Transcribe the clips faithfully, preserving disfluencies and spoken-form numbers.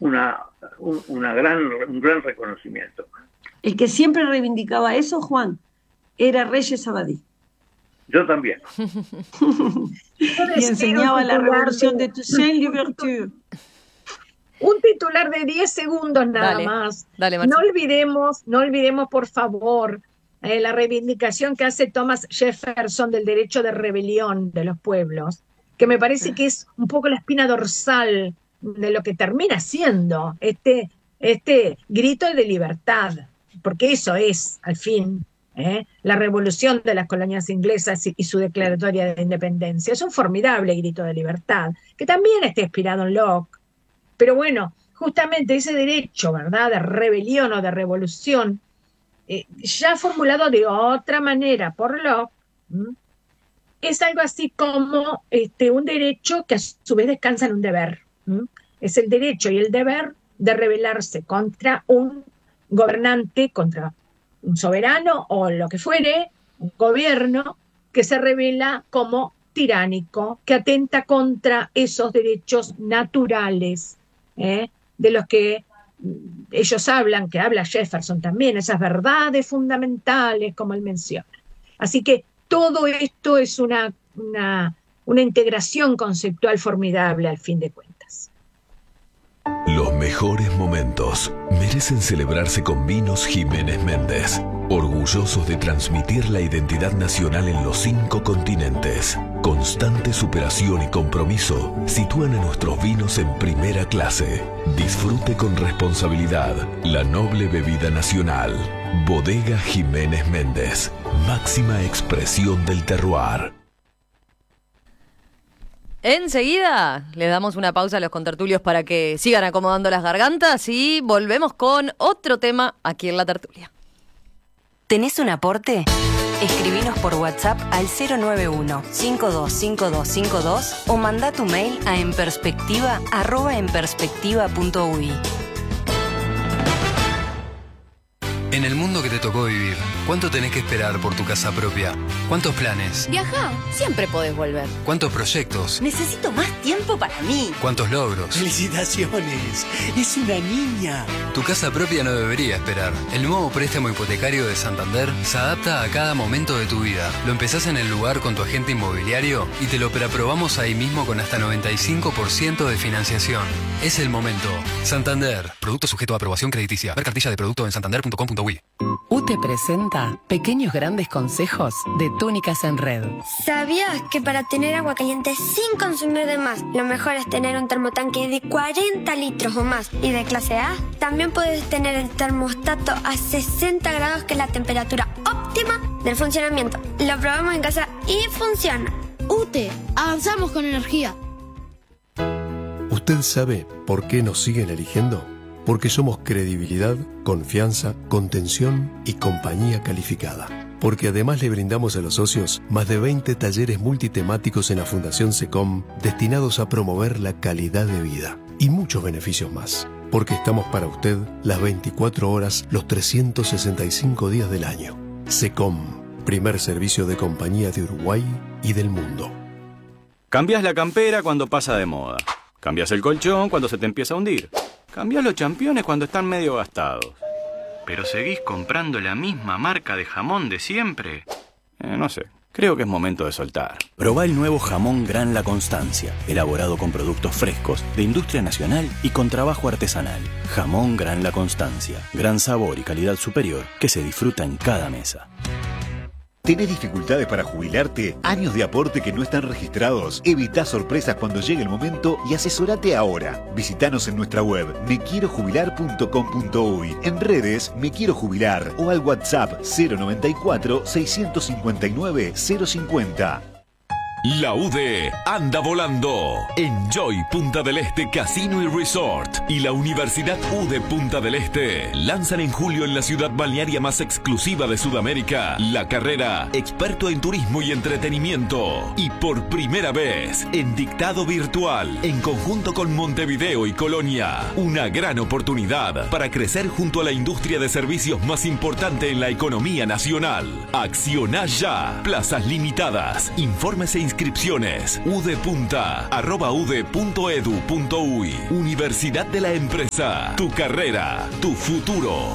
una, un, una gran, un gran reconocimiento. El que siempre reivindicaba eso, Juan, era Reyes Abadí. Yo también. Y enseñaba la revolución de Toussaint Louverture. Un titular de diez segundos nada dale, más. Dale, no olvidemos, no olvidemos, por favor, eh, la reivindicación que hace Thomas Jefferson del derecho de rebelión de los pueblos, que me parece que es un poco la espina dorsal de lo que termina siendo este, este grito de libertad, porque eso es, al fin, ¿eh? la revolución de las colonias inglesas y, y su declaratoria de independencia. Es un formidable grito de libertad, que también está inspirado en Locke. Pero bueno, justamente ese derecho, ¿verdad?, de rebelión o de revolución, eh, ya formulado de otra manera por Locke, ¿m? es algo así como este, un derecho que a su vez descansa en un deber. ¿m? Es el derecho y el deber de rebelarse contra un gobernante, contra un soberano o lo que fuere, un gobierno que se revela como tiránico, que atenta contra esos derechos naturales, ¿eh? de los que ellos hablan, que habla Jefferson también, esas verdades fundamentales, como él menciona. Así que todo esto es una, una, una integración conceptual formidable al fin de cuentas. Los mejores momentos merecen celebrarse con Vinos Jiménez Méndez, orgullosos de transmitir la identidad nacional en los cinco continentes. Constante superación y compromiso sitúan a nuestros vinos en primera clase. Disfrute con responsabilidad la noble bebida nacional. Bodega Jiménez Méndez, máxima expresión del terroir. Enseguida le damos una pausa a los contertulios para que sigan acomodando las gargantas y volvemos con otro tema aquí en La Tertulia. ¿Tenés un aporte? Escribinos por WhatsApp al cero nueve uno, cinco dos cinco dos cinco dos o mandá tu mail a enperspectiva arroba enperspectiva punto uy. En el mundo que te tocó vivir, ¿cuánto tenés que esperar por tu casa propia? ¿Cuántos planes? Viajá, siempre podés volver. ¿Cuántos proyectos? Necesito más tiempo para mí. ¿Cuántos logros? ¡Felicitaciones! ¡Es una niña! Tu casa propia no debería esperar. El nuevo préstamo hipotecario de Santander se adapta a cada momento de tu vida. Lo empezás en el lugar con tu agente inmobiliario y te lo preaprobamos ahí mismo con hasta noventa y cinco por ciento de financiación. Es el momento. Santander. Producto sujeto a aprobación crediticia. Ver cartilla de producto en santander punto com punto uy. U T E presenta Pequeños Grandes Consejos de Túnicas en Red. ¿Sabías que para tener agua caliente sin consumir de más, lo mejor es tener un termotanque de cuarenta litros o más y de clase A? También puedes tener el termostato a sesenta grados, que es la temperatura óptima del funcionamiento. Lo probamos en casa y funciona. U T E, avanzamos con energía. ¿Usted sabe por qué nos siguen eligiendo? Porque somos credibilidad, confianza, contención y compañía calificada. Porque además le brindamos a los socios más de veinte talleres multitemáticos en la Fundación SECOM destinados a promover la calidad de vida y muchos beneficios más. Porque estamos para usted las veinticuatro horas, los trescientos sesenta y cinco días del año. SECOM, primer servicio de compañía de Uruguay y del mundo. Cambias la campera cuando pasa de moda. Cambias el colchón cuando se te empieza a hundir. Cambiás los championes cuando están medio gastados. ¿Pero seguís comprando la misma marca de jamón de siempre? Eh, no sé, creo que es momento de soltar. Probá el nuevo jamón Gran La Constancia, elaborado con productos frescos, de industria nacional y con trabajo artesanal. Jamón Gran La Constancia, gran sabor y calidad superior que se disfruta en cada mesa. ¿Tenés dificultades para jubilarte? ¿Años de aporte que no están registrados? Evita sorpresas cuando llegue el momento y asesorate ahora. Visítanos en nuestra web me quiero jubilar punto com punto uy, en redes Me Quiero Jubilar o al WhatsApp cero noventa y cuatro, seiscientos cincuenta y nueve, cero cincuenta. La U D E anda volando. Enjoy Punta del Este Casino y Resort y la Universidad U D E Punta del Este lanzan en julio en la ciudad balnearia más exclusiva de Sudamérica la carrera Experto en Turismo y Entretenimiento. Y por primera vez en dictado virtual, en conjunto con Montevideo y Colonia, una gran oportunidad para crecer junto a la industria de servicios más importante en la economía nacional. Acciona ya. Plazas limitadas. Infórmese e inscripciones. udepunta arroba ude punto edu punto uy. Universidad de la Empresa. Tu carrera, tu futuro.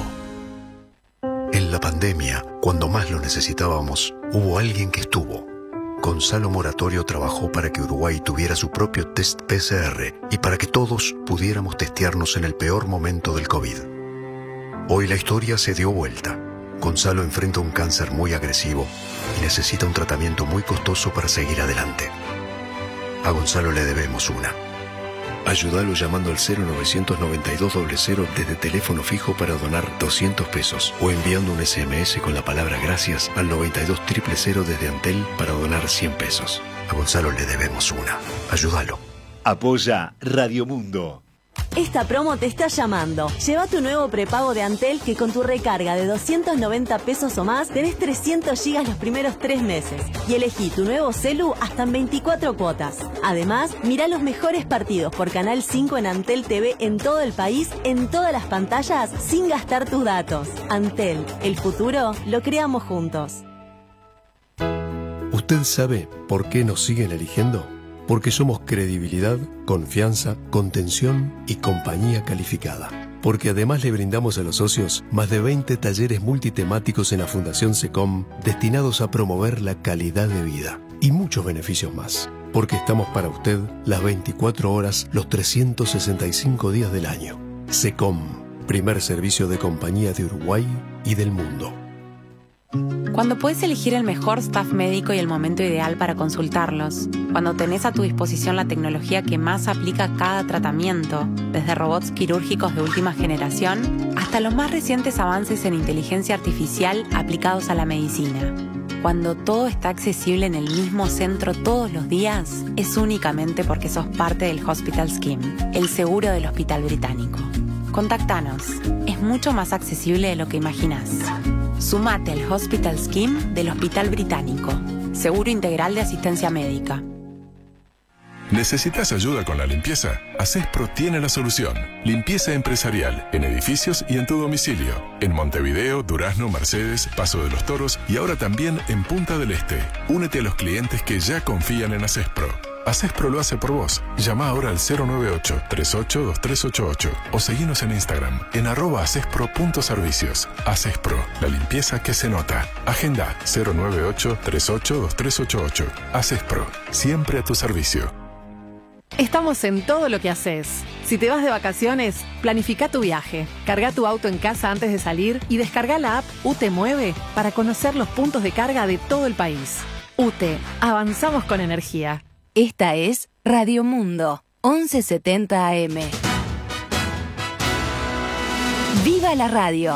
En la pandemia, cuando más lo necesitábamos, hubo alguien que estuvo. Gonzalo Moratorio trabajó para que Uruguay tuviera su propio test P C R y para que todos pudiéramos testearnos en el peor momento del COVID. Hoy la historia se dio vuelta. Gonzalo enfrenta un cáncer muy agresivo y necesita un tratamiento muy costoso para seguir adelante. A Gonzalo le debemos una. Ayúdalo llamando al cero novecientos noventa y dos cero cero desde teléfono fijo para donar doscientos pesos o enviando un ese eme ese con la palabra gracias al noventa y dos cero cero cero desde Antel para donar cien pesos. A Gonzalo le debemos una. Ayúdalo. Apoya Radio Mundo. Esta promo te está llamando. Lleva tu nuevo prepago de Antel que con tu recarga de doscientos noventa pesos o más tenés trescientos gigas los primeros tres meses. Y elegí tu nuevo celu hasta en veinticuatro cuotas. Además, mirá los mejores partidos por Canal cinco en Antel T V en todo el país, en todas las pantallas, sin gastar tus datos. Antel, el futuro lo creamos juntos. ¿Usted sabe por qué nos siguen eligiendo? Porque somos credibilidad, confianza, contención y compañía calificada. Porque además le brindamos a los socios más de veinte talleres multitemáticos en la Fundación SECOM destinados a promover la calidad de vida y muchos beneficios más. Porque estamos para usted las veinticuatro horas, los trescientos sesenta y cinco días del año. SECOM, primer servicio de compañía de Uruguay y del mundo. Cuando puedes elegir el mejor staff médico y el momento ideal para consultarlos. Cuando tenés a tu disposición la tecnología que más aplica a cada tratamiento, desde robots quirúrgicos de última generación hasta los más recientes avances en inteligencia artificial aplicados a la medicina. Cuando todo está accesible en el mismo centro todos los días, es únicamente porque sos parte del Hospital Scheme, el seguro del Hospital Británico. Contactanos. Es mucho más accesible de lo que imaginás. Sumate al Hospital Scheme del Hospital Británico. Seguro integral de asistencia médica. ¿Necesitas ayuda con la limpieza? Acespro tiene la solución. Limpieza empresarial en edificios y en tu domicilio. En Montevideo, Durazno, Mercedes, Paso de los Toros y ahora también en Punta del Este. Únete a los clientes que ya confían en Acespro. Acespro lo hace por vos. Llama ahora al cero nueve ocho, tres ocho, dos tres ocho ocho o seguinos en Instagram en arroba acespro punto servicios. Acespro, la limpieza que se nota. Agenda cero nueve ocho, tres ocho, dos tres ocho ocho. Acespro, siempre a tu servicio. Estamos en todo lo que haces. Si te vas de vacaciones, planifica tu viaje. Carga tu auto en casa antes de salir y descarga la app U T E Mueve para conocer los puntos de carga de todo el país. U T E, avanzamos con energía. Esta es Radio Mundo, once setenta A M. ¡Viva la radio!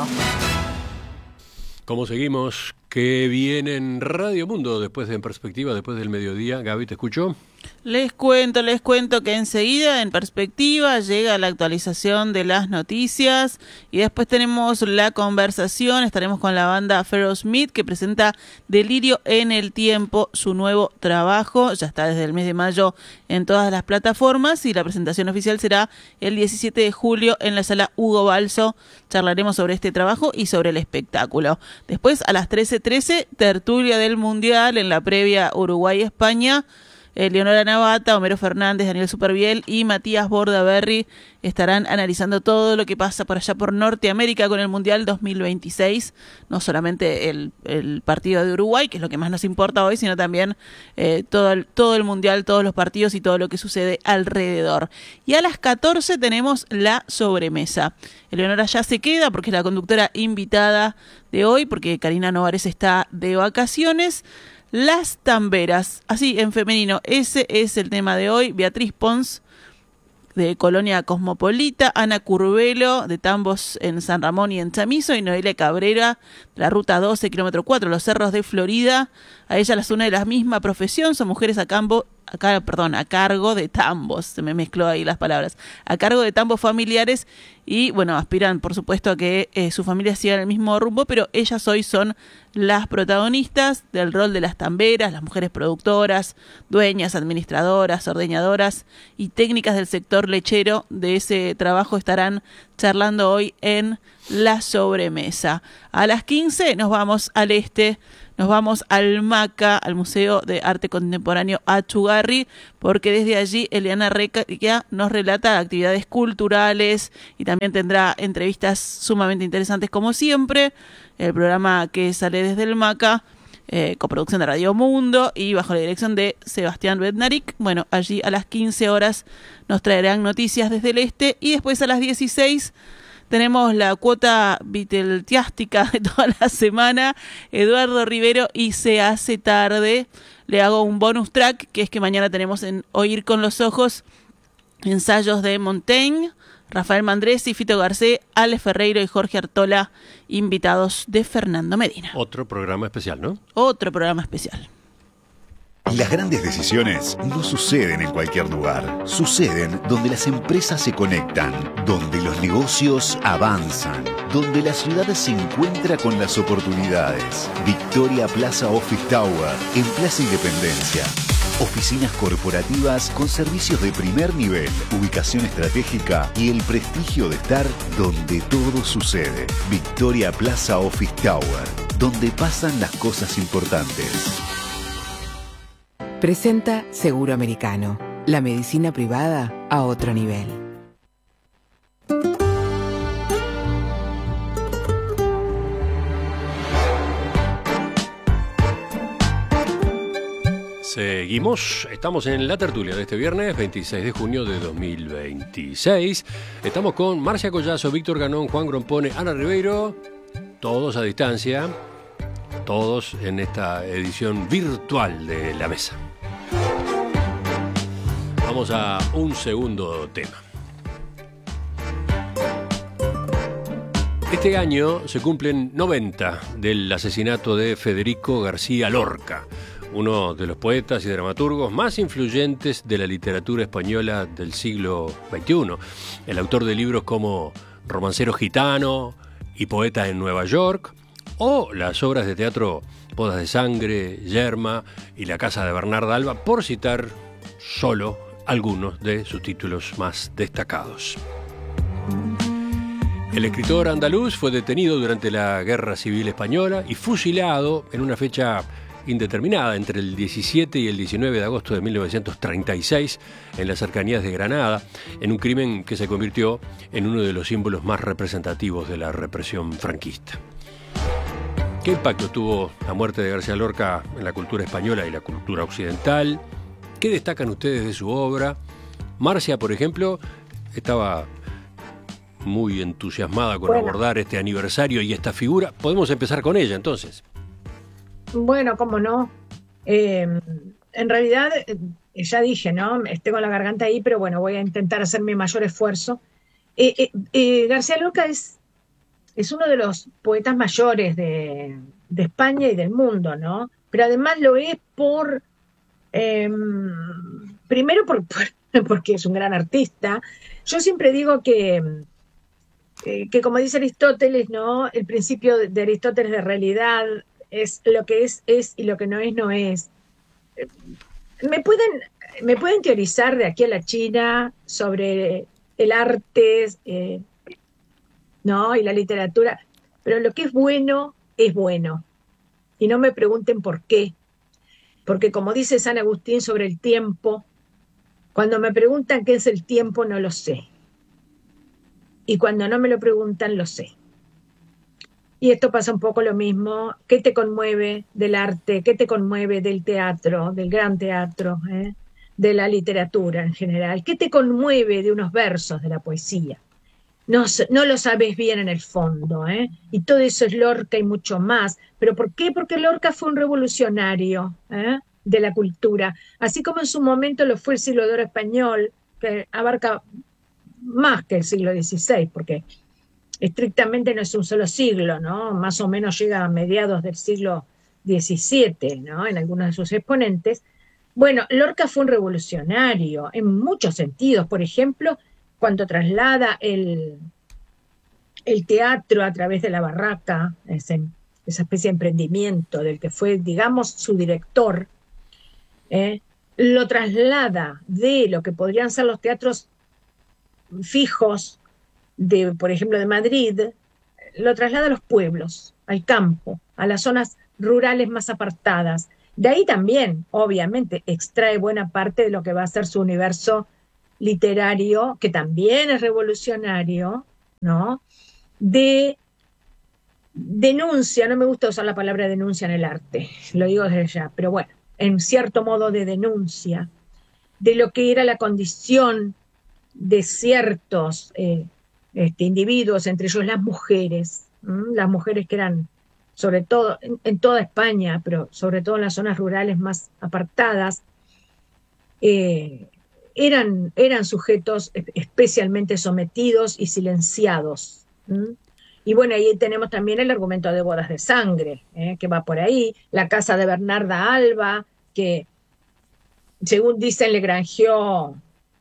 ¿Cómo seguimos? ¿Qué viene en Radio Mundo después de En Perspectiva, después del mediodía? Gaby, ¿te escucho? Les cuento, les cuento que enseguida en Perspectiva llega la actualización de las noticias y después tenemos la conversación, estaremos con la banda Ferrosmith que presenta Delirio en el Tiempo, su nuevo trabajo, ya está desde el mes de mayo en todas las plataformas y la presentación oficial será el diecisiete de julio en la sala Hugo Balso. Charlaremos sobre este trabajo y sobre el espectáculo. Después a las trece trece, tertulia del Mundial en la previa Uruguay-España. Eh, Leonora Navata, Homero Fernández, Daniel Superviel y Matías Bordaberry estarán analizando todo lo que pasa por allá por Norteamérica con el Mundial dos mil veintiséis, no solamente el, el partido de Uruguay, que es lo que más nos importa hoy, sino también eh, todo, el, todo el Mundial, todos los partidos y todo lo que sucede alrededor. Y a las catorce tenemos la sobremesa. Eleonora ya se queda porque es la conductora invitada de hoy, porque Karina Novares está de vacaciones. Las tamberas, así en femenino, ese es el tema de hoy. Beatriz Pons, de Colonia Cosmopolita, Ana Curvelo, de Tambos en San Ramón y en Chamizo, y Noelia Cabrera, de la Ruta doce, kilómetro cuatro, Los Cerros de Florida. A ella las une de la misma profesión, son mujeres a campo, acá, perdón, a cargo de tambos, se me mezcló ahí las palabras, a cargo de tambos familiares y, bueno, aspiran, por supuesto, a que eh, su familia siga el mismo rumbo, pero ellas hoy son las protagonistas del rol de las tamberas, las mujeres productoras, dueñas, administradoras, ordeñadoras y técnicas del sector lechero. De ese trabajo estarán charlando hoy en la sobremesa. A las quince nos vamos al este, nos vamos al MACA, al Museo de Arte Contemporáneo Achugarri, porque desde allí Eliana Reca nos relata actividades culturales y también tendrá entrevistas sumamente interesantes como siempre. El programa que sale desde el MACA, eh, coproducción de Radio Mundo y bajo la dirección de Sebastián Bednarik. Bueno, allí a las quince horas nos traerán noticias desde el este y después a las dieciséis tenemos la cuota viteltiástica de toda la semana. Eduardo Rivero y Se hace tarde. Le hago un bonus track, que es que mañana tenemos en Oír con los Ojos ensayos de Montaigne, Rafael Mandresi, Fito Garcés, Ale Ferreiro y Jorge Artola, invitados de Fernando Medina. Otro programa especial, ¿no? Otro programa especial. Las grandes decisiones no suceden en cualquier lugar. Suceden donde las empresas se conectan, donde los negocios avanzan, donde la ciudad se encuentra con las oportunidades. Victoria Plaza Office Tower, en Plaza Independencia. Oficinas corporativas con servicios de primer nivel, ubicación estratégica y el prestigio de estar donde todo sucede. Victoria Plaza Office Tower, donde pasan las cosas importantes. Presenta Seguro Americano, la medicina privada a otro nivel. Seguimos, estamos en la tertulia de este viernes, veintiséis de junio de dos mil veintiséis. Estamos con Marcia Collazo, Víctor Ganón, Juan Grompone, Ana Ribeiro, todos a distancia, todos en esta edición virtual de La Mesa. Vamos a un segundo tema. Este año se cumplen noventa del asesinato de Federico García Lorca, uno de los poetas y dramaturgos más influyentes de la literatura española del siglo veintiuno. El autor de libros como Romancero Gitano y Poeta en Nueva York, o las obras de teatro Bodas de Sangre, Yerma y La Casa de Bernarda Alba, por citar solo algunos de sus títulos más destacados. El escritor andaluz fue detenido durante la Guerra Civil Española y fusilado en una fecha indeterminada entre el diecisiete y el diecinueve de agosto de mil novecientos treinta y seis en las cercanías de Granada, en un crimen que se convirtió en uno de los símbolos más representativos de la represión franquista. ¿Qué impacto tuvo la muerte de García Lorca en la cultura española y la cultura occidental? ¿Qué destacan ustedes de su obra? Marcia, por ejemplo, estaba muy entusiasmada con bueno. abordar este aniversario y esta figura. Podemos empezar con ella, entonces. Bueno, cómo no. Eh, en realidad, eh, ya dije, ¿no? Tengo la garganta ahí, pero bueno, voy a intentar hacer mi mayor esfuerzo. Eh, eh, eh, García Lorca es, es uno de los poetas mayores de, de España y del mundo, ¿no? Pero además lo es por... Eh, primero por, por, porque es un gran artista. Yo siempre digo que, eh, que como dice Aristóteles, ¿no? El principio de Aristóteles de realidad es lo que es, es y lo que no es, no es. Eh, me pueden, me pueden teorizar de aquí a la China sobre el arte, eh, ¿no? Y la literatura, pero lo que es bueno, es bueno. Y no me pregunten por qué. Porque como dice San Agustín sobre el tiempo, cuando me preguntan qué es el tiempo, no lo sé. Y cuando no me lo preguntan, lo sé. Y esto pasa un poco lo mismo. ¿Qué te conmueve del arte? ¿Qué te conmueve del teatro, del gran teatro, eh? de la literatura en general? ¿Qué te conmueve de unos versos de la poesía? No, no lo sabes bien en el fondo, ¿eh? Y todo eso es Lorca y mucho más. ¿Pero por qué? Porque Lorca fue un revolucionario, ¿eh? de la cultura. Así como en su momento lo fue el siglo de oro español, que abarca más que el siglo dieciséis, porque estrictamente no es un solo siglo, ¿no? Más o menos llega a mediados del siglo diecisiete, ¿no? En algunos de sus exponentes. Bueno, Lorca fue un revolucionario en muchos sentidos. Por ejemplo, cuando traslada el, el teatro a través de la barraca, ese, esa especie de emprendimiento del que fue, digamos, su director, eh, lo traslada de lo que podrían ser los teatros fijos, de, por ejemplo, de Madrid, lo traslada a los pueblos, al campo, a las zonas rurales más apartadas. De ahí también, obviamente, extrae buena parte de lo que va a ser su universo literario, que también es revolucionario, ¿no? De denuncia, no me gusta usar la palabra denuncia en el arte, lo digo desde ya, pero bueno, en cierto modo de denuncia, de lo que era la condición de ciertos eh, este, individuos, entre ellos las mujeres, ¿m? Las mujeres que eran, sobre todo, en, en toda España, pero sobre todo en las zonas rurales más apartadas, eh, eran, eran sujetos especialmente sometidos y silenciados. ¿m? Y bueno, ahí tenemos también el argumento de Bodas de Sangre, ¿eh? que va por ahí, la casa de Bernarda Alba, que según dicen le granjeó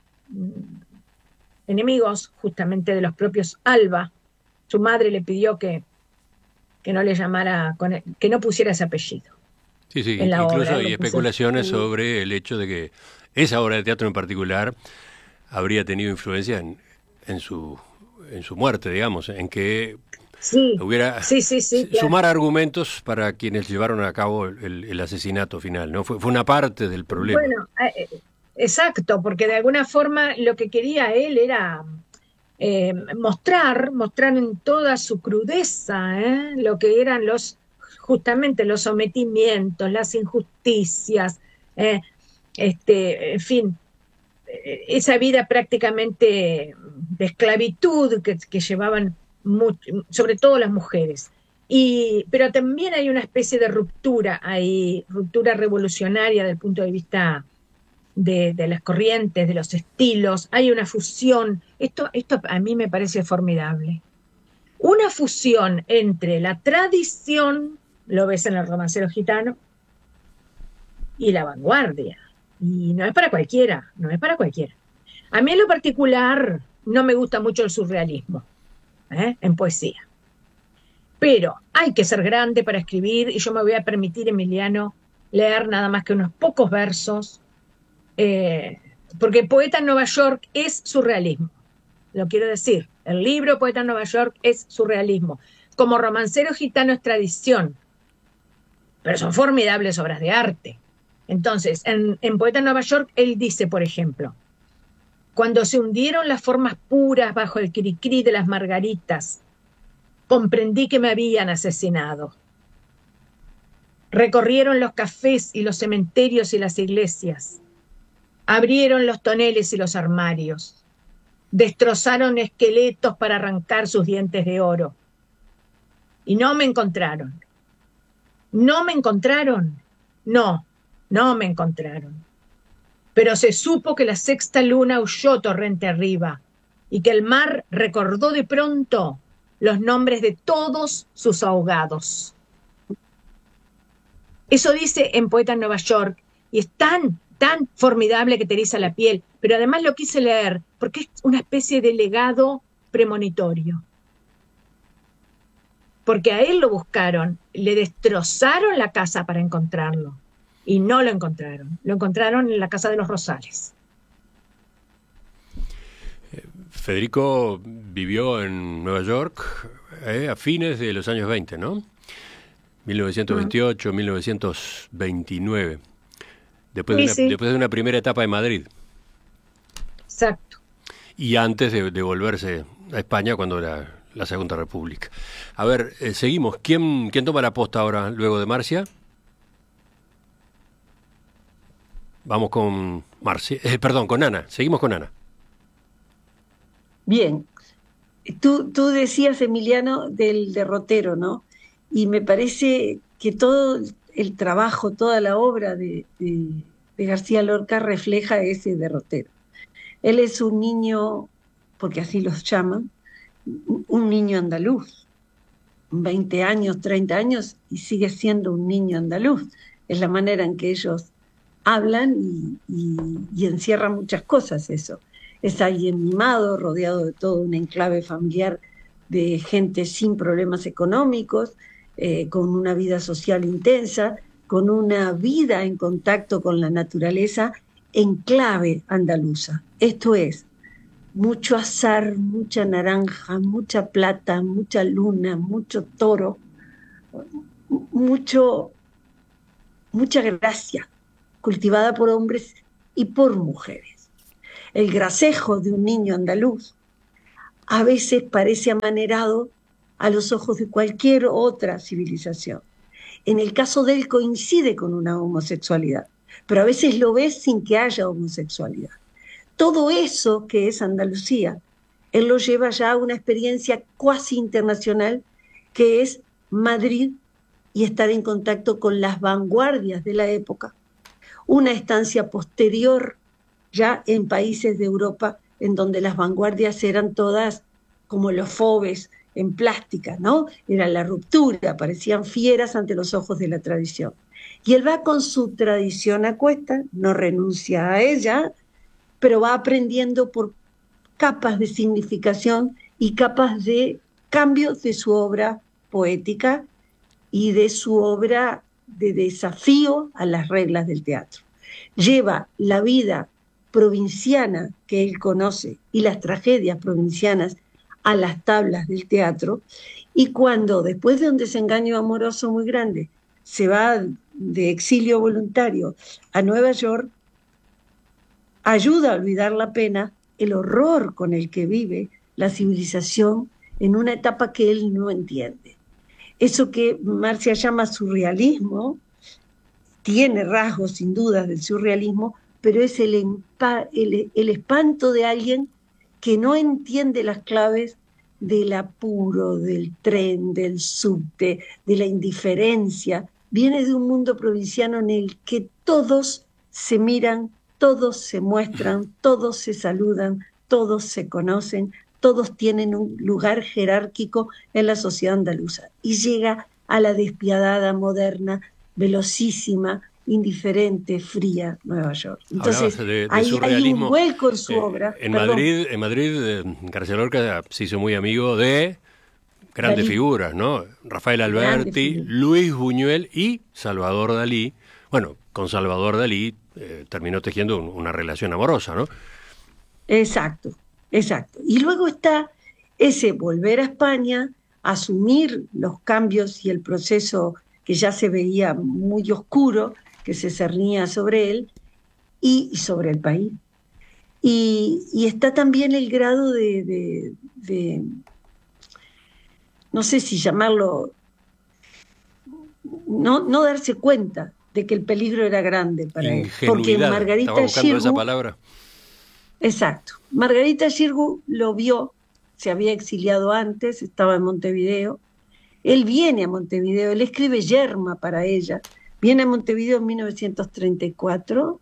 enemigos justamente de los propios Alba. Su madre le pidió que, que no le llamara, con el, que no pusiera ese apellido. Sí, sí, en la incluso obra, hay especulaciones puso... sobre el hecho de que esa obra de teatro en particular habría tenido influencia en, en su en su muerte, digamos, en que sí, hubiera sí, sí, sí, sumar claro. argumentos para quienes llevaron a cabo el, el asesinato final, ¿no? Fue, fue una parte del problema. Bueno, eh, exacto, porque de alguna forma lo que quería él era eh, mostrar, mostrar en toda su crudeza ¿eh? lo que eran los justamente los sometimientos, las injusticias, eh, este, en fin, esa vida prácticamente de esclavitud que, que llevaban mucho, sobre todo las mujeres. Y, pero también hay una especie de ruptura ahí, ruptura revolucionaria desde el punto de vista de, de las corrientes, de los estilos. Hay una fusión. Esto, esto a mí me parece formidable. Una fusión entre la tradición, lo ves en el Romancero Gitano, y la vanguardia. Y no es para cualquiera, no es para cualquiera. A mí en lo particular no me gusta mucho el surrealismo, ¿eh? en poesía. Pero hay que ser grande para escribir y yo me voy a permitir, Emiliano, leer nada más que unos pocos versos, eh, porque Poeta en Nueva York es surrealismo. Lo quiero decir, el libro Poeta en Nueva York es surrealismo. Como Romancero Gitano es tradición, pero son formidables obras de arte. Entonces, en, en Poeta en Nueva York, él dice, por ejemplo, cuando se hundieron las formas puras bajo el cricrí de las margaritas, comprendí que me habían asesinado. Recorrieron los cafés y los cementerios y las iglesias. Abrieron los toneles y los armarios. Destrozaron esqueletos para arrancar sus dientes de oro. Y no me encontraron. ¿No me encontraron? No. No me encontraron. Pero se supo que la sexta luna aulló torrente arriba y que el mar recordó de pronto los nombres de todos sus ahogados. Eso dice en Poeta en Nueva York y es tan, tan formidable que te eriza la piel, pero además lo quise leer porque es una especie de legado premonitorio. Porque a él lo buscaron, le destrozaron la casa para encontrarlo. Y no lo encontraron. Lo encontraron en la casa de los Rosales. Federico vivió en Nueva York eh, a fines de los años veinte, ¿no? mil novecientos veintiocho, uh-huh. mil novecientos veintinueve. Después, sí, de una, sí. después de una primera etapa en Madrid. Exacto. Y antes de, de volverse a España cuando era la Segunda República. A ver, eh, seguimos. ¿Quién, ¿Quién toma la posta ahora, luego de Marcia? Vamos con Marcia, eh, perdón, con Ana. Seguimos con Ana. Bien. Tú, tú decías, Emiliano, del derrotero, ¿no? Y me parece que todo el trabajo, toda la obra de, de, de García Lorca refleja ese derrotero. Él es un niño, porque así los llaman, un niño andaluz. veinte años, treinta años, y sigue siendo un niño andaluz. Es la manera en que ellos hablan y, y, y encierra muchas cosas eso. Es alguien mimado, rodeado de todo un enclave familiar de gente sin problemas económicos, eh, con una vida social intensa, con una vida en contacto con la naturaleza en clave andaluza. Esto es, mucho azar, mucha naranja, mucha plata, mucha luna, mucho toro, mucho, mucha gracia, cultivada por hombres y por mujeres. El gracejo de un niño andaluz a veces parece amanerado a los ojos de cualquier otra civilización. En el caso de él coincide con una homosexualidad, pero a veces lo ves sin que haya homosexualidad. Todo eso que es Andalucía, él lo lleva ya a una experiencia cuasi internacional que es Madrid y estar en contacto con las vanguardias de la época. Una estancia posterior ya en países de Europa en donde las vanguardias eran todas como los fobes en plástica, ¿no? Era la ruptura, parecían fieras ante los ojos de la tradición. Y él va con su tradición a cuesta, no renuncia a ella, pero va aprendiendo por capas de significación y capas de cambios de su obra poética y de su obra de desafío a las reglas del teatro. Lleva la vida provinciana que él conoce y las tragedias provincianas a las tablas del teatro, y cuando, después de un desengaño amoroso muy grande, se va de exilio voluntario a Nueva York, ayuda a olvidar la pena, el horror con el que vive la civilización en una etapa que él no entiende. Eso que Marcia llama surrealismo, tiene rasgos sin dudas del surrealismo, pero es el, empa, el, el espanto de alguien que no entiende las claves del apuro, del tren, del subte, de la indiferencia. Viene de un mundo provinciano en el que todos se miran, todos se muestran, todos se saludan, todos se conocen, todos tienen un lugar jerárquico en la sociedad andaluza. Y llega a la despiadada, moderna, velocísima, indiferente, fría Nueva York. Entonces, de, de hay, hay un vuelco en su eh, obra. En Perdón. Madrid, en Madrid eh, García Lorca se hizo muy amigo de grandes Dalí. figuras, ¿no? Rafael Alberti, Luis Buñuel y Salvador Dalí. Bueno, con Salvador Dalí eh, terminó tejiendo un, una relación amorosa, ¿no? Exacto, exacto. Y luego está ese volver a España, asumir los cambios y el proceso que ya se veía muy oscuro, que se cernía sobre él y, y sobre el país. Y, y está también el grado de, de, de, no sé si llamarlo, no, no darse cuenta de que el peligro era grande para él. Porque Margarita Xirgu, esa palabra. Exacto. Margarita Xirgu lo vio, se había exiliado antes, estaba en Montevideo. Él viene a Montevideo, él escribe Yerma para ella. Viene a Montevideo en mil novecientos treinta y cuatro.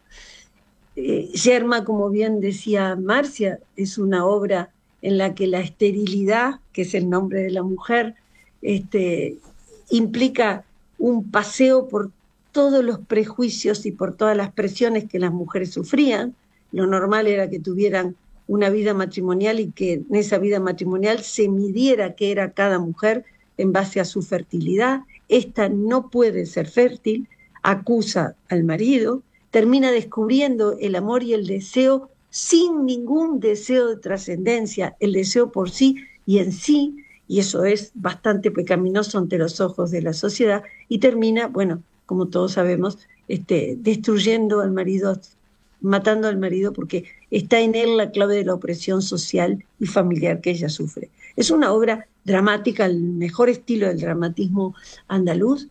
Eh, Yerma, como bien decía Marcia, es una obra en la que la esterilidad, que es el nombre de la mujer, este, implica un paseo por todos los prejuicios y por todas las presiones que las mujeres sufrían. Lo normal era que tuvieran una vida matrimonial y que en esa vida matrimonial se midiera qué era cada mujer en base a su fertilidad. Esta no puede ser fértil, acusa al marido, termina descubriendo el amor y el deseo sin ningún deseo de trascendencia, el deseo por sí y en sí, y eso es bastante pecaminoso ante los ojos de la sociedad, y termina, bueno, como todos sabemos, este, destruyendo al marido, matando al marido, porque está en él la clave de la opresión social y familiar que ella sufre. Es una obra dramática, el mejor estilo del dramatismo andaluz,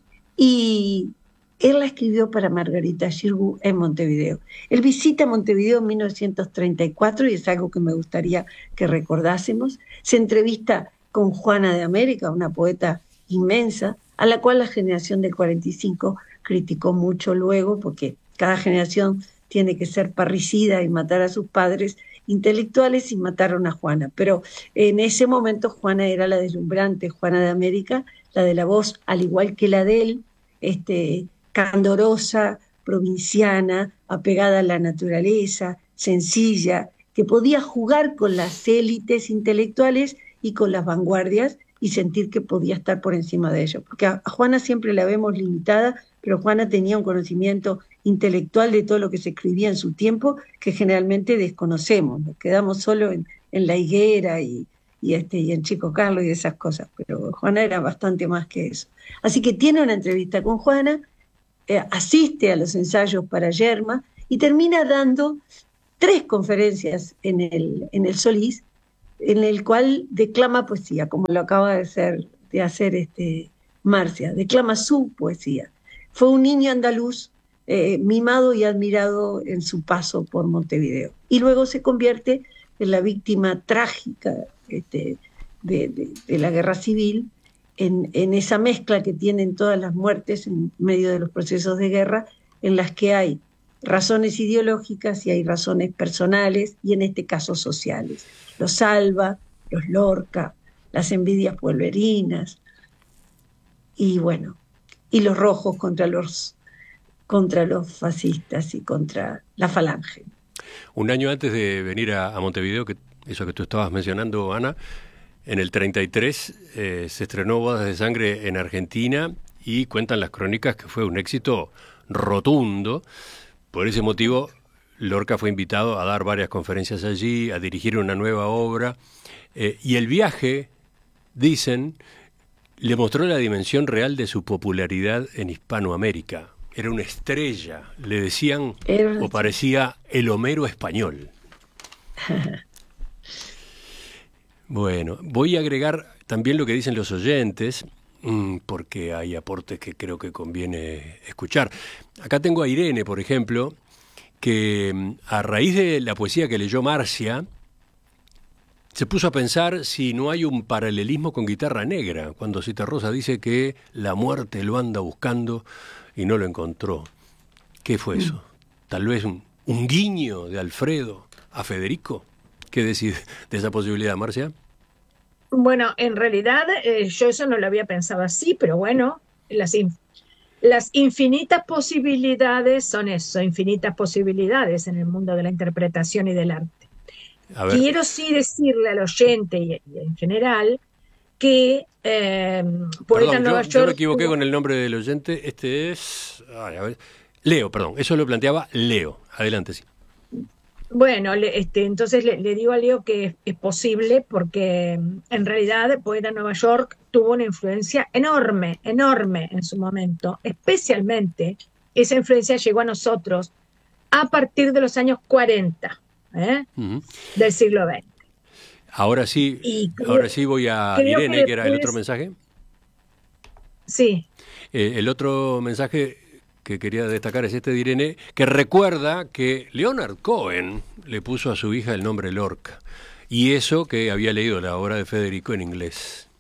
y él la escribió para Margarita Xirgu en Montevideo. Él visita Montevideo en mil novecientos treinta y cuatro y es algo que me gustaría que recordásemos. Se entrevista con Juana de América, una poeta inmensa, a la cual la generación del cuarenta y cinco criticó mucho luego, porque cada generación tiene que ser parricida y matar a sus padres intelectuales, y mataron a Juana. Pero en ese momento Juana era la deslumbrante Juana de América, la de la voz, al igual que la de él, este, candorosa, provinciana, apegada a la naturaleza, sencilla, que podía jugar con las élites intelectuales y con las vanguardias y sentir que podía estar por encima de ellos. Porque a, a Juana siempre la vemos limitada, pero Juana tenía un conocimiento intelectual de todo lo que se escribía en su tiempo que generalmente desconocemos, nos quedamos solo en, en La Higuera y, y, este, y en Chico Carlos y esas cosas, pero Juana era bastante más que eso. Así que tiene una entrevista con Juana, eh, asiste a los ensayos para Yerma y termina dando tres conferencias en el, en el Solís, en el cual declama poesía, como lo acaba de hacer, de hacer este, Marcia, declama su poesía. Fue un niño andaluz eh, mimado y admirado en su paso por Montevideo. Y luego se convierte en la víctima trágica este, de, de, de la guerra civil, en, en esa mezcla que tienen todas las muertes en medio de los procesos de guerra, en las que hay razones ideológicas y hay razones personales, y en este caso sociales. Los Alba, los Lorca, las envidias pueblerinas, y bueno, y los rojos contra los, contra los fascistas y contra la falange. Un año antes de venir a, a Montevideo, que eso que tú estabas mencionando, Ana, en el treinta y tres eh, se estrenó Bodas de Sangre en Argentina y cuentan las crónicas que fue un éxito rotundo. Por ese motivo, Lorca fue invitado a dar varias conferencias allí, a dirigir una nueva obra, eh, y el viaje, dicen, le mostró la dimensión real de su popularidad en Hispanoamérica. Era una estrella, le decían, Era... o parecía el Homero español. Bueno, voy a agregar también lo que dicen los oyentes, porque hay aportes que creo que conviene escuchar. Acá tengo a Irene, por ejemplo, que a raíz de la poesía que leyó Marcia, se puso a pensar si no hay un paralelismo con Guitarra Negra, cuando Citarrosa dice que la muerte lo anda buscando y no lo encontró. ¿Qué fue eso? Tal vez un, un guiño de Alfredo a Federico. ¿Qué decís de esa posibilidad, Marcia? Bueno, en realidad eh, yo eso no lo había pensado así, pero bueno, las, in, las infinitas posibilidades son eso, infinitas posibilidades en el mundo de la interpretación y del arte. Quiero sí decirle al oyente y, y en general que eh, Poeta perdón, Nueva yo, York... Yo me equivoqué con el nombre del oyente, este es... Ay, a ver, Leo, perdón, eso lo planteaba Leo. Adelante, sí. Bueno, le, este, entonces le, le digo a Leo que es, es posible porque en realidad Poeta Nueva York tuvo una influencia enorme, enorme en su momento. Especialmente esa influencia llegó a nosotros a partir de los años cuarenta, ¿eh? Uh-huh. del siglo veinte. Ahora sí, y creo, ahora sí voy a Irene, que, que era el otro mensaje. Sí. Eh, el otro mensaje que quería destacar es este de Irene, que recuerda que Leonard Cohen le puso a su hija el nombre Lorca, y eso que había leído la obra de Federico en inglés.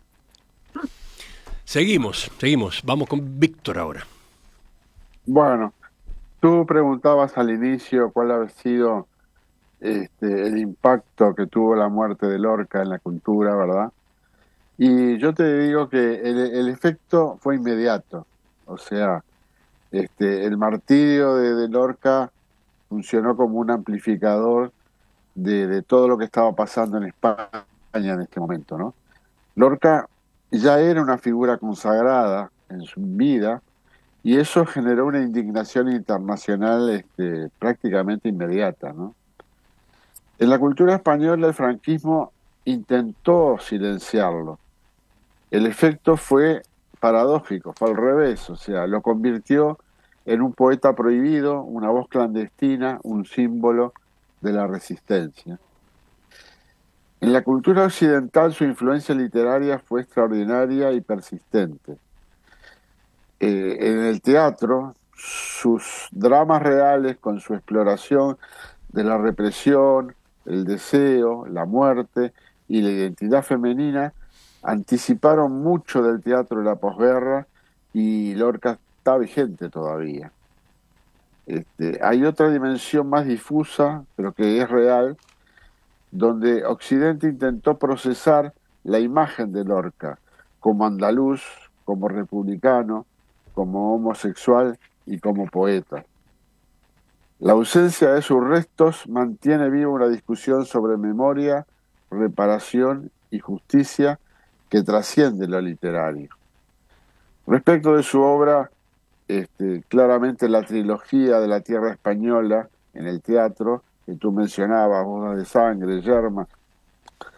Seguimos, seguimos. Vamos con Víctor ahora. Bueno, tú preguntabas al inicio cuál había sido este, el impacto que tuvo la muerte de Lorca en la cultura, ¿verdad? Y yo te digo que el, el efecto fue inmediato, o sea... Este, el martirio de, de Lorca funcionó como un amplificador de, de todo lo que estaba pasando en España en este momento, ¿no? Lorca ya era una figura consagrada en su vida y eso generó una indignación internacional este, prácticamente inmediata, ¿no? En la cultura española el franquismo intentó silenciarlo. El efecto fue paradójico, fue al revés, o sea, lo convirtió en un poeta prohibido, una voz clandestina, un símbolo de la resistencia. En la cultura occidental su influencia literaria fue extraordinaria y persistente. Eh, en el teatro, sus dramas reales con su exploración de la represión, el deseo, la muerte y la identidad femenina anticiparon mucho del teatro de la posguerra y Lorca está vigente todavía. Este, hay otra dimensión más difusa, pero que es real, donde Occidente intentó procesar la imagen de Lorca como andaluz, como republicano, como homosexual y como poeta. La ausencia de sus restos mantiene viva una discusión sobre memoria, reparación y justicia que trasciende lo literario. Respecto de su obra, este, claramente la trilogía de la tierra española en el teatro, que tú mencionabas, Bodas de Sangre, Yerma,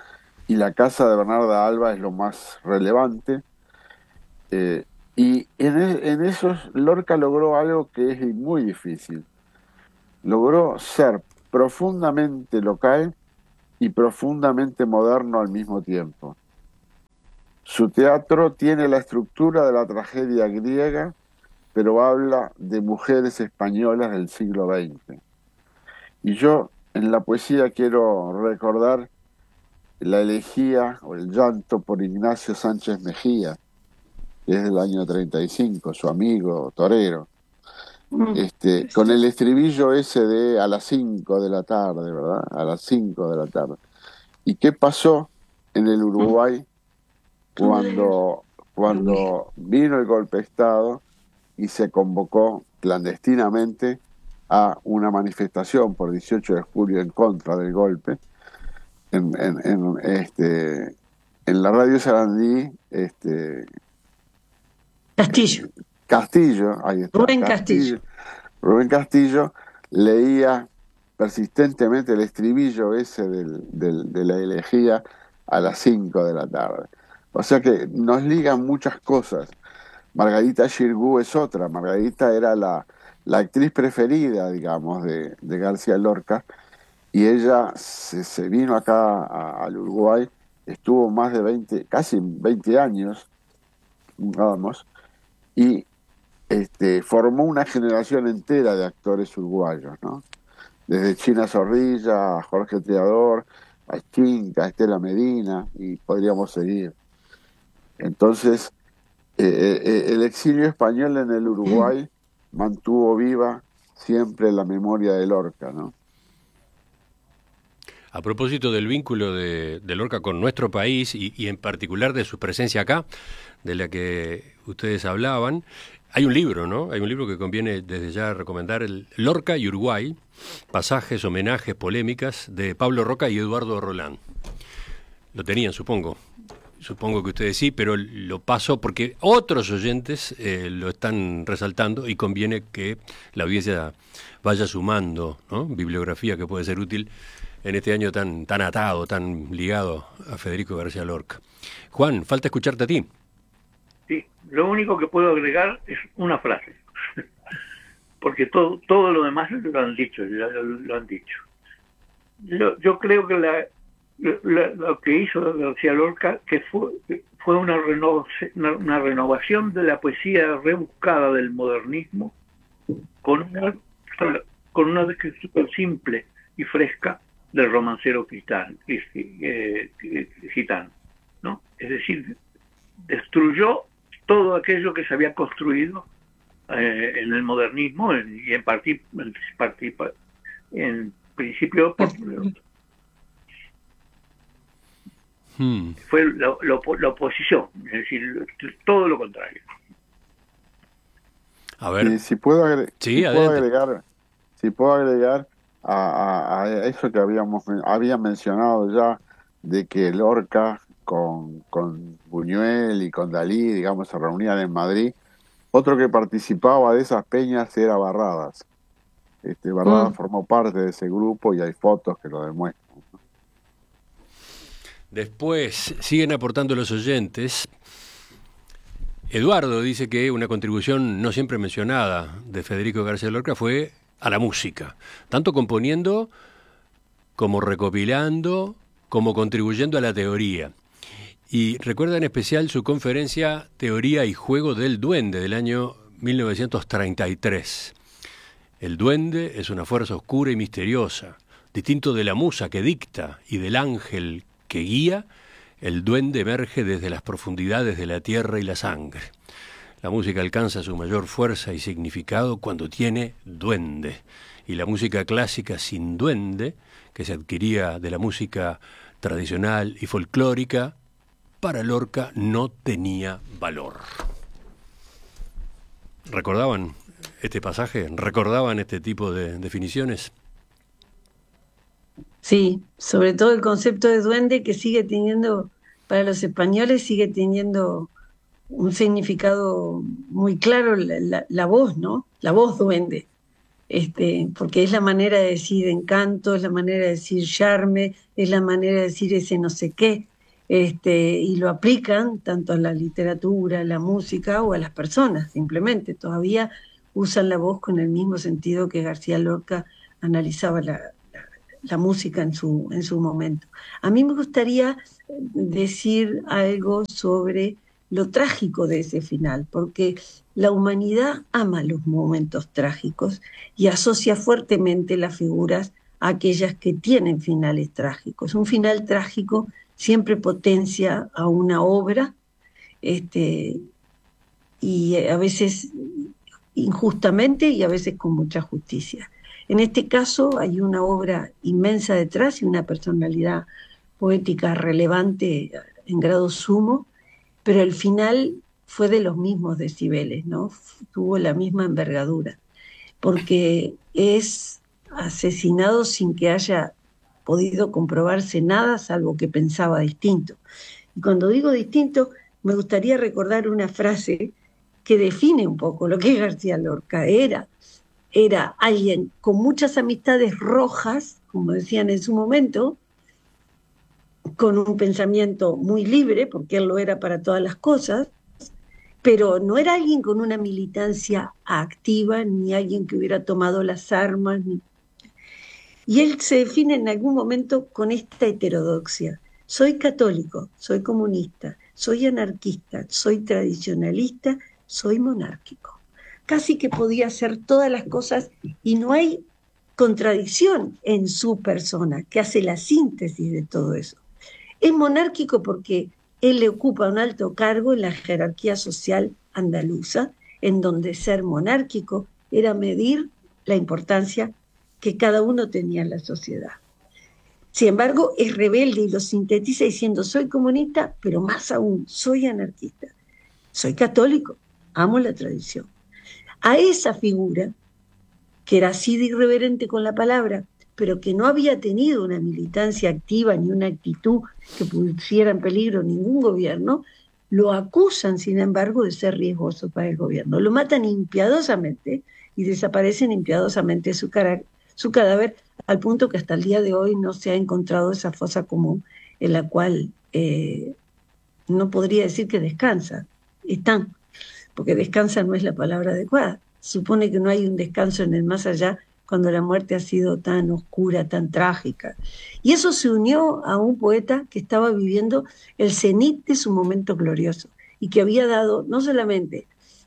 y la casa de Bernarda Alba es lo más relevante. Eh, y en, en esos Lorca logró algo que es muy difícil. Logró ser profundamente local y profundamente moderno al mismo tiempo. Su teatro tiene la estructura de la tragedia griega, pero habla de mujeres españolas del siglo veinte. Y yo en la poesía quiero recordar la elegía o el llanto por Ignacio Sánchez Mejía, que es del año treinta y cinco, su amigo torero. Este, con el estribillo ese de a las cinco de la tarde, ¿verdad? A las cinco de la tarde. ¿Y qué pasó en el Uruguay cuando, cuando vino el golpe de Estado y se convocó clandestinamente a una manifestación por dieciocho de julio en contra del golpe? En, en, en, este, en la radio Sarandí, este, Castillo. Castillo, ahí está. Rubén Castillo. Castillo. Rubén Castillo leía persistentemente el estribillo ese del, del, de la elegía a las cinco de la tarde. O sea que nos ligan muchas cosas. Margarita Xirgu es otra. Margarita era la, la actriz preferida, digamos, de, de García Lorca, y ella se, se vino acá a, al Uruguay, estuvo más de veinte, casi veinte años, vamos, y este, formó una generación entera de actores uruguayos, ¿no? Desde China Zorrilla, a Jorge Triador, a Chinca, a Estela Medina, y podríamos seguir. Entonces, eh, eh, el exilio español en el Uruguay mantuvo viva siempre la memoria de Lorca, ¿no? A propósito del vínculo de, de Lorca con nuestro país y, y en particular de su presencia acá, de la que ustedes hablaban, hay un libro, ¿no? Hay un libro que conviene desde ya recomendar, el Lorca y Uruguay, pasajes, homenajes, polémicas, de Pablo Roca y Eduardo Roland. Lo tenían, supongo. Supongo que ustedes sí, pero lo paso porque otros oyentes eh, lo están resaltando y conviene que la audiencia vaya sumando, ¿no? Bibliografía que puede ser útil en este año tan, tan atado, tan ligado a Federico García Lorca. Juan, falta escucharte a ti. Sí, lo único que puedo agregar es una frase, porque todo todo lo demás lo han dicho, lo, lo han dicho. Yo, yo creo que la, la, lo que hizo García Lorca que fue fue una, reno, una, una renovación de la poesía rebuscada del modernismo con una con una descripción simple y fresca del romancero gitano, eh, gitano, ¿no? Es decir, destruyó todo aquello que se había construido eh, en el modernismo en, y en, parti, en, parti, en principio por, hmm. fue la, la, la oposición, es decir, todo lo contrario. A ver, y si puedo, agregar, sí, si puedo agregar, si puedo agregar a, a, a eso que habíamos había mencionado ya, de que Lorca con, con Buñuel y con Dalí, digamos, se reunían en Madrid. Otro que participaba de esas peñas era Barradas. Este, Barradas mm. formó parte de ese grupo y hay fotos que lo demuestran. Después siguen aportando los oyentes. Eduardo dice que una contribución no siempre mencionada de Federico García Lorca fue a la música, tanto componiendo como recopilando, como contribuyendo a la teoría. Y recuerda en especial su conferencia Teoría y Juego del Duende del año mil novecientos treinta y tres. El duende es una fuerza oscura y misteriosa. Distinto de la musa que dicta y del ángel que guía, el duende emerge desde las profundidades de la tierra y la sangre. La música alcanza su mayor fuerza y significado cuando tiene duende. Y la música clásica sin duende, que se adquiría de la música tradicional y folclórica, para Lorca no tenía valor. ¿Recordaban este pasaje? ¿Recordaban este tipo de definiciones? Sí, sobre todo el concepto de duende que sigue teniendo, para los españoles sigue teniendo un significado muy claro, la, la, la voz, ¿no? La voz duende, este, porque es la manera de decir encanto, es la manera de decir charme, es la manera de decir ese no sé qué. este, y lo aplican tanto a la literatura, a la música o a las personas, simplemente. Todavía usan la voz con el mismo sentido que García Lorca analizaba la, la, la música en su, en su momento. A mí me gustaría decir algo sobre lo trágico de ese final, porque la humanidad ama los momentos trágicos y asocia fuertemente las figuras a aquellas que tienen finales trágicos. Un final trágico siempre potencia a una obra, este, y a veces injustamente y a veces con mucha justicia. En este caso hay una obra inmensa detrás y una personalidad poética relevante en grado sumo, pero el final fue de los mismos decibeles, ¿no? Tuvo la misma envergadura, porque es asesinado sin que haya podido comprobarse nada, salvo que pensaba distinto. Y cuando digo distinto, me gustaría recordar una frase que define un poco lo que es García Lorca. Era, era alguien con muchas amistades rojas, como decían en su momento, con un pensamiento muy libre, porque él lo era para todas las cosas, pero no era alguien con una militancia activa, ni alguien que hubiera tomado las armas. Ni... Y él se define en algún momento con esta heterodoxia. Soy católico, soy comunista, soy anarquista, soy tradicionalista, soy monárquico. Casi que podía hacer todas las cosas y no hay contradicción en su persona, que hace la síntesis de todo eso. Es monárquico porque él le ocupa un alto cargo en la jerarquía social andaluza, en donde ser monárquico era medir la importancia que cada uno tenía en la sociedad. Sin embargo, es rebelde y lo sintetiza diciendo, soy comunista, pero más aún, soy anarquista. Soy católico, amo la tradición. A esa figura, que era así de irreverente con la palabra, pero que no había tenido una militancia activa ni una actitud que pusiera en peligro ningún gobierno, lo acusan, sin embargo, de ser riesgoso para el gobierno. Lo matan impiadosamente y desaparecen impiadosamente su, cara, su cadáver, al punto que hasta el día de hoy no se ha encontrado esa fosa común en la cual eh, no podría decir que descansa. Están, porque descansa no es la palabra adecuada. Supone que no hay un descanso en el más allá cuando la muerte ha sido tan oscura, tan trágica. Y eso se unió a un poeta que estaba viviendo el cenit de su momento glorioso y que había dado, no solamente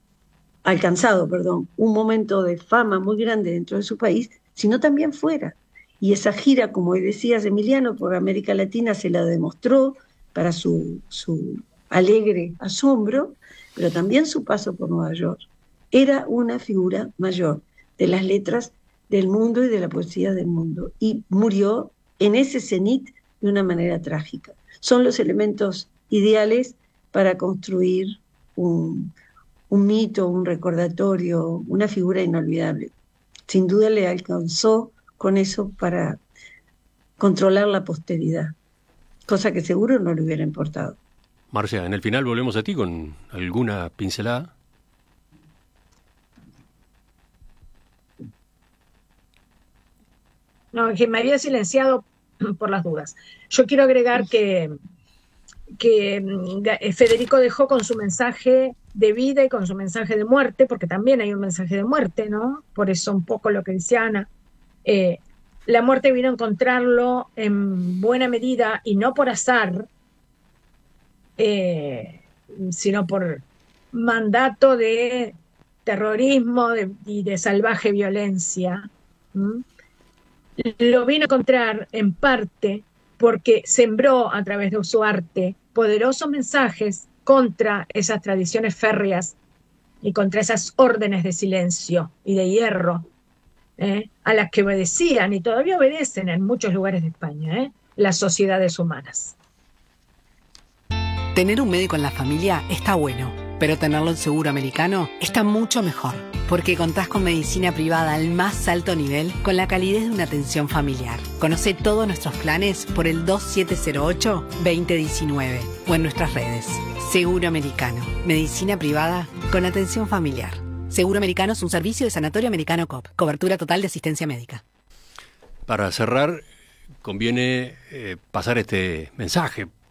alcanzado, perdón, un momento de fama muy grande dentro de su país, sino también fuera. Y esa gira, como decías, Emiliano, por América Latina se la demostró para su, su alegre asombro, pero también su paso por Nueva York. Era una figura mayor de las letras del mundo y de la poesía del mundo, y murió en ese cenit de una manera trágica. Son los elementos ideales para construir un, un mito, un recordatorio, una figura inolvidable. Sin duda le alcanzó con eso para controlar la posteridad, cosa que seguro no le hubiera importado. Marcia, en el final volvemos a ti con alguna pincelada. No, que me había silenciado por las dudas. Yo quiero agregar que, que Federico dejó con su mensaje de vida y con su mensaje de muerte, porque también hay un mensaje de muerte, ¿no? Por eso un poco lo que dice Ana. Eh, la muerte vino a encontrarlo en buena medida, y no por azar, eh, sino por mandato de terrorismo de, y de salvaje violencia. ¿Mm? Lo vino a encontrar en parte porque sembró a través de su arte poderosos mensajes contra esas tradiciones férreas y contra esas órdenes de silencio y de hierro ¿eh? a las que obedecían y todavía obedecen en muchos lugares de España ¿eh? las sociedades humanas. Tener un médico en la familia está bueno, pero tenerlo en Seguro Americano está mucho mejor, porque contás con medicina privada al más alto nivel con la calidez de una atención familiar. Conoce todos nuestros planes por el dos siete cero ocho, dos cero uno nueve o en nuestras redes. Seguro Americano, medicina privada con atención familiar. Seguro Americano es un servicio de Sanatorio Americano C O P, cobertura total de asistencia médica. Para cerrar, conviene eh, pasar este mensaje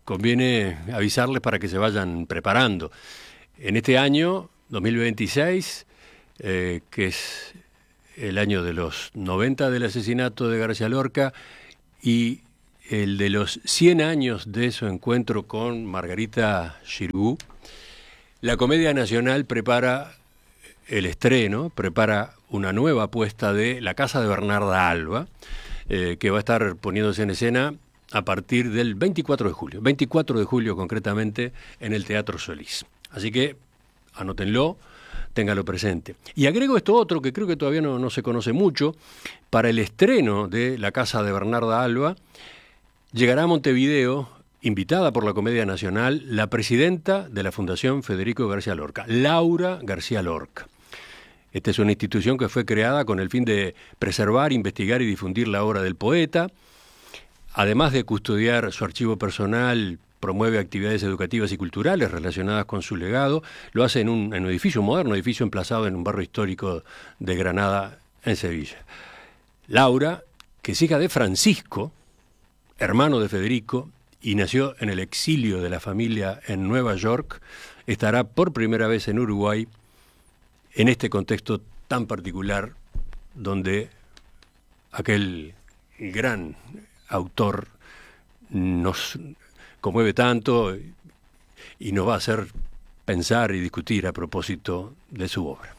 conviene avisarles para que se vayan preparando. En este año, dos mil veintiséis, eh, que es el año de los noventa del asesinato de García Lorca y el de los cien años de su encuentro con Margarita Xirgu, la Comedia Nacional prepara el estreno, prepara una nueva apuesta de La Casa de Bernarda Alba, eh, que va a estar poniéndose en escena a partir del veinticuatro de julio, veinticuatro de julio concretamente, en el Teatro Solís. Así que anótenlo, ténganlo presente. Y agrego esto otro que creo que todavía no, no se conoce mucho. Para el estreno de La Casa de Bernarda Alba, llegará a Montevideo, invitada por la Comedia Nacional, la presidenta de la Fundación Federico García Lorca, Laura García Lorca. Esta es una institución que fue creada con el fin de preservar, investigar y difundir la obra del poeta. Además de custodiar su archivo personal, promueve actividades educativas y culturales relacionadas con su legado. Lo hace en un, en un edificio moderno, un edificio emplazado en un barrio histórico de Granada, en Sevilla. Laura, que es hija de Francisco, hermano de Federico, y nació en el exilio de la familia en Nueva York, estará por primera vez en Uruguay en este contexto tan particular donde aquel gran autor nos conmueve tanto y nos va a hacer pensar y discutir a propósito de su obra.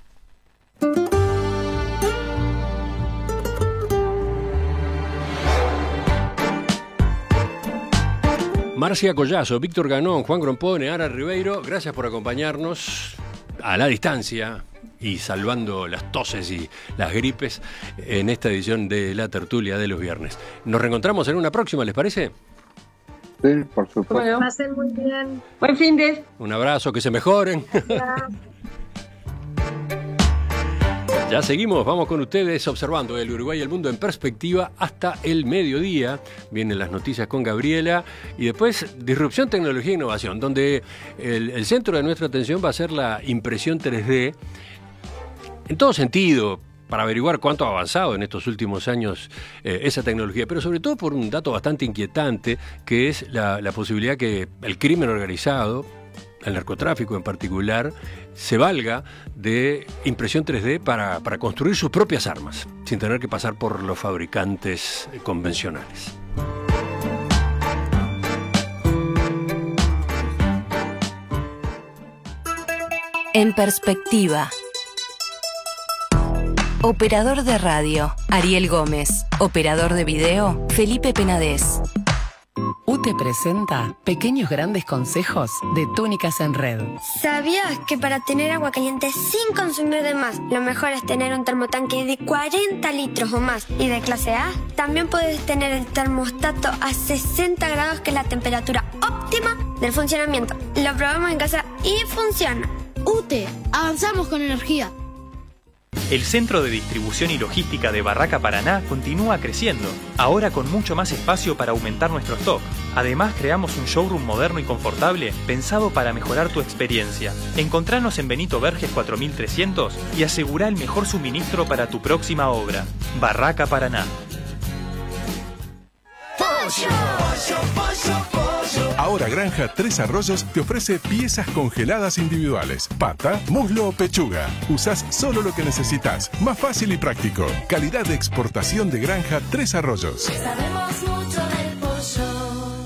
Marcia Collazo, Víctor Ganón, Juan Grompone, Ara Ribeiro, gracias por acompañarnos a la distancia y salvando las toses y las gripes en esta edición de La Tertulia de los viernes. Nos reencontramos en una próxima, ¿les parece? Sí, por supuesto. Bueno, pasen muy bien. Buen fin de. Un abrazo, que se mejoren. Ya seguimos, vamos con ustedes observando el Uruguay y el mundo en perspectiva hasta el mediodía. Vienen las noticias con Gabriela y después disrupción, tecnología e innovación, donde el, el centro de nuestra atención va a ser la impresión tres D en todo sentido, para averiguar cuánto ha avanzado en estos últimos años eh, esa tecnología, pero sobre todo por un dato bastante inquietante, que es la, la posibilidad que el crimen organizado, el narcotráfico en particular, se valga de impresión tres D para, para construir sus propias armas, sin tener que pasar por los fabricantes convencionales. En perspectiva. Operador de radio, Ariel Gómez. Operador de video, Felipe Penadez. U T E presenta Pequeños Grandes Consejos de Túnicas en Red. ¿Sabías que para tener agua caliente sin consumir de más, lo mejor es tener un termotanque de cuarenta litros o más y de clase A? También puedes tener el termostato a sesenta grados, que es la temperatura óptima del funcionamiento. Lo probamos en casa y funciona. U T E, avanzamos con energía. El Centro de Distribución y Logística de Barraca Paraná continúa creciendo, ahora con mucho más espacio para aumentar nuestro stock. Además, creamos un showroom moderno y confortable pensado para mejorar tu experiencia. Encontranos en Benito Verges cuatro mil trescientos y asegura el mejor suministro para tu próxima obra. Barraca Paraná. Pollo, pollo, pollo, pollo. Ahora Granja Tres Arroyos te ofrece piezas congeladas individuales. Pata, muslo o pechuga. Usás solo lo que necesitas. Más fácil y práctico. Calidad de exportación de Granja Tres Arroyos. Sabemos mucho del pollo.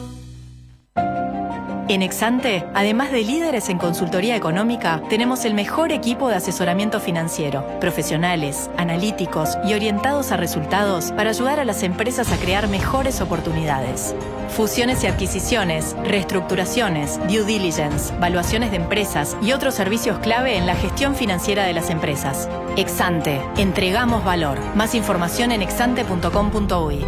En Exante, además de líderes en consultoría económica, tenemos el mejor equipo de asesoramiento financiero, profesionales, analíticos y orientados a resultados para ayudar a las empresas a crear mejores oportunidades. Fusiones y adquisiciones, reestructuraciones, due diligence, valuaciones de empresas y otros servicios clave en la gestión financiera de las empresas. Exante, entregamos valor. Más información en exante punto com punto uy.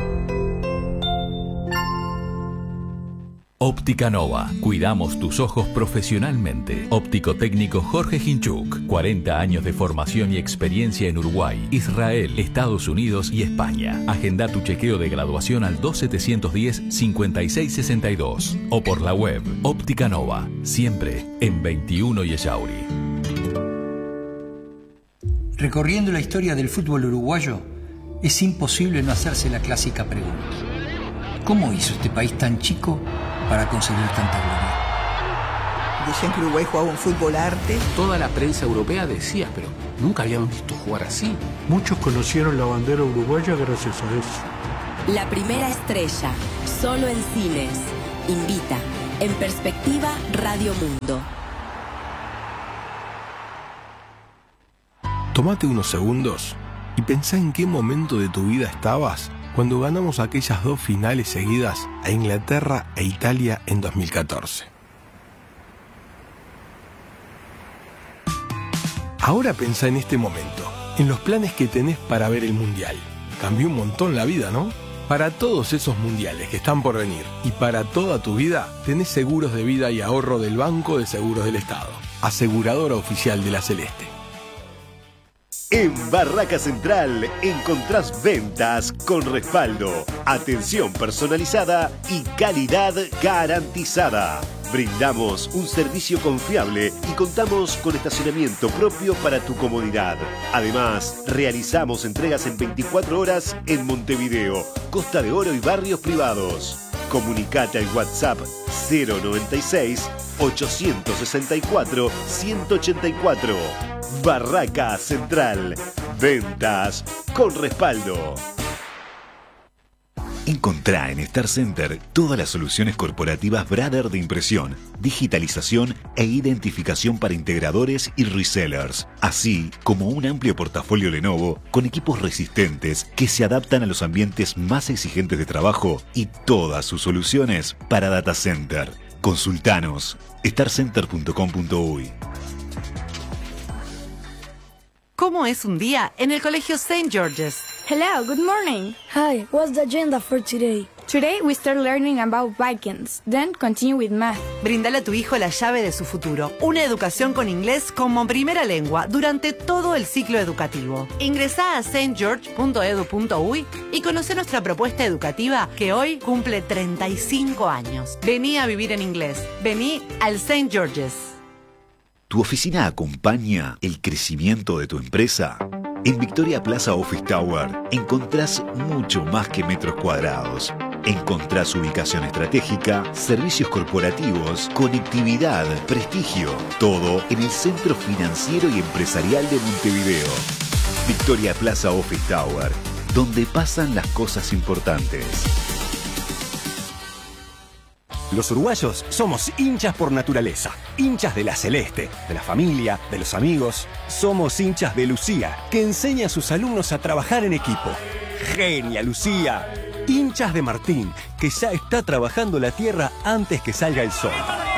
Óptica Nova. Cuidamos tus ojos profesionalmente. Óptico técnico Jorge Hinchuk. cuarenta años de formación y experiencia en Uruguay, Israel, Estados Unidos y España. Agenda tu chequeo de graduación al dos setecientos diez, cincuenta y seis sesenta y dos o por la web. Óptica Nova. Siempre en veintiuno y Echauri. Recorriendo la historia del fútbol uruguayo, es imposible no hacerse la clásica pregunta. ¿Cómo hizo este país tan chico para conseguir tanta gloria? Decían que Uruguay jugaba un fútbol arte. Toda la prensa europea decía, pero nunca habíamos visto jugar así. Muchos conocieron la bandera uruguaya gracias a eso. La primera estrella, solo en cines. Invita. En Perspectiva, Radio Mundo. Tómate unos segundos y pensá en qué momento de tu vida estabas cuando ganamos aquellas dos finales seguidas a Inglaterra e Italia en dos mil catorce. Ahora pensá en este momento, en los planes que tenés para ver el Mundial. Cambió un montón la vida, ¿no? Para todos esos mundiales que están por venir y para toda tu vida, tenés seguros de vida y ahorro del Banco de Seguros del Estado, aseguradora oficial de la Celeste. En Barraca Central encontrás ventas con respaldo, atención personalizada y calidad garantizada. Brindamos un servicio confiable y contamos con estacionamiento propio para tu comodidad. Además, realizamos entregas en veinticuatro horas en Montevideo, Costa de Oro y barrios privados. Comunicate al WhatsApp cero noventa y seis, ochocientos sesenta y cuatro, ciento ochenta y cuatro. Barraca Central. Ventas con respaldo. Encontrá en Star Center todas las soluciones corporativas Brother de impresión, digitalización e identificación para integradores y resellers, así como un amplio portafolio Lenovo con equipos resistentes que se adaptan a los ambientes más exigentes de trabajo y todas sus soluciones para data center. Consultanos star center punto com punto uy. ¿Cómo es un día en el Colegio Saint George's? Hello, good morning. Hi, what's the agenda for today? Today we start learning about Vikings, then continue with math. Brindale a tu hijo la llave de su futuro. Una educación con inglés como primera lengua durante todo el ciclo educativo. Ingresá a st george punto edu punto uy y conoce nuestra propuesta educativa que hoy cumple treinta y cinco años. Vení a vivir en inglés. Vení al Saint George's. ¿Tu oficina acompaña el crecimiento de tu empresa? En Victoria Plaza Office Tower encontrás mucho más que metros cuadrados. Encontrás ubicación estratégica, servicios corporativos, conectividad, prestigio. Todo en el centro financiero y empresarial de Montevideo. Victoria Plaza Office Tower, donde pasan las cosas importantes. Los uruguayos somos hinchas por naturaleza, hinchas de la Celeste, de la familia, de los amigos. Somos hinchas de Lucía, que enseña a sus alumnos a trabajar en equipo. ¡Genia, Lucía! Hinchas de Martín, que ya está trabajando la tierra antes que salga el sol.